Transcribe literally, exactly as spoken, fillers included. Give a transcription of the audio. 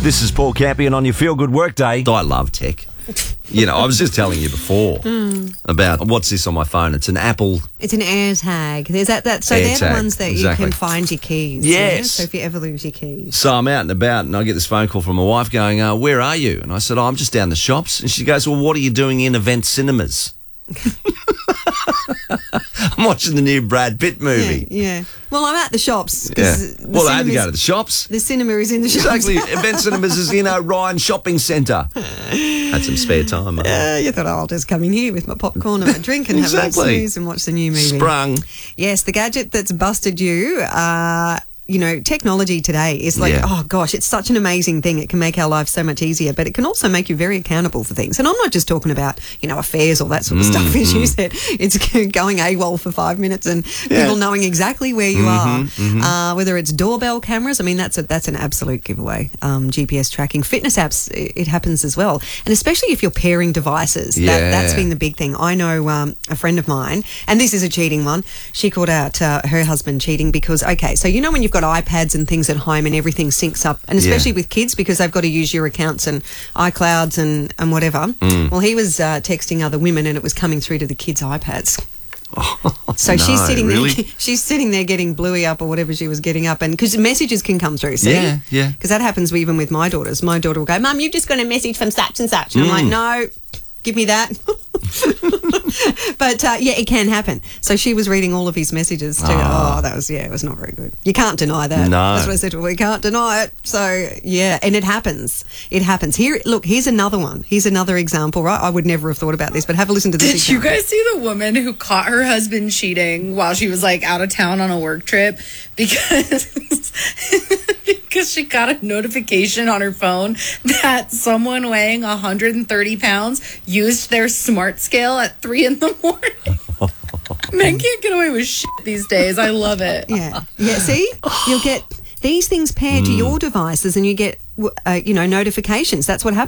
This is Paul Campion on your Feel Good Work Day. I love tech. You know, I was just telling you before mm. about what's this on my phone. It's an Apple. It's an AirTag. There's that. that so AirTag, they're the ones that exactly. you can find your keys. Yes. Yeah? So if you ever lose your keys. So I'm out and about, and I get this phone call from my wife going, uh, "Where are you?" And I said, oh, "I'm just down the shops." And she goes, "Well, what are you doing in Event Cinemas?" I'm watching the new Brad Pitt movie. Yeah, yeah. Well, I'm at the shops. Yeah. The well, I had to go to the shops. The cinema is in the shops. Exactly. Event Cinemas is in Orion Shopping Centre. Had some spare time. Uh, you thought, oh, I'll just come in here with my popcorn and my drink and exactly. have a snooze and watch the new movie. Sprung. Yes, the gadget that's busted you. Uh, you know, technology today is like, yeah. oh gosh, it's such an amazing thing. It can make our lives so much easier, but it can also make you very accountable for things. And I'm not just talking about, you know, affairs or that sort of mm, stuff, as mm. you said. It's going AWOL for five minutes and yeah. people knowing exactly where you mm-hmm, are. Mm-hmm. Uh, whether it's doorbell cameras, I mean, that's a, that's an absolute giveaway. Um, G P S tracking, fitness apps, it, it happens as well. And especially if you're pairing devices, yeah. that, that's been the big thing. I know um, a friend of mine, and this is a cheating one. She called out uh, her husband cheating because, okay, so you know when you've got iPads and things at home and everything syncs up, and especially yeah. with kids because they've got to use your accounts and iClouds and, and whatever. Mm. Well, he was uh, texting other women and it was coming through to the kids' iPads. Oh, so no, she's sitting really? there, she's sitting there getting Bluey up or whatever she was getting up, and because messages can come through, see? Yeah, yeah. Because that happens even with my daughters. My daughter will go, "Mum, you've just got a message from such and such," and mm. I'm like, "No, give me that." But uh, yeah, it can happen. So she was reading all of his messages too. Oh. oh, that was, yeah, it was not very good. You can't deny that. No. That's what I said to her. We can't deny it. So yeah, and it happens. It happens. Here, look, here's another one. Here's another example, right? I would never have thought about this, but have a listen to this. Did example. you guys see the woman who caught her husband cheating while she was like out of town on a work trip because because she got a notification on her phone that someone weighing one hundred thirty pounds used their smart scale at three in the morning? Men can't get away with shit these days. I love it. Yeah. Yeah. See, you'll get these things paired mm. to your devices and you get, uh, you know, notifications. That's what happens.